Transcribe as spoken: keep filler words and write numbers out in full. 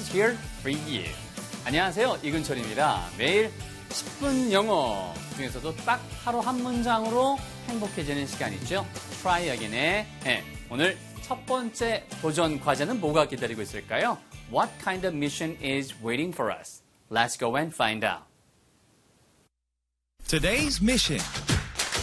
is here for you. 안녕하세요. 이근철입니다. 매일 십 분 영어 중에서도 딱 하루 한 문장으로 행복해지는 시간 있죠? Try Again의 네, 오늘 첫 번째 도전 과제는 뭐가 기다리고 있을까요? What kind of mission is waiting for us? Let's go and find out. Today's mission.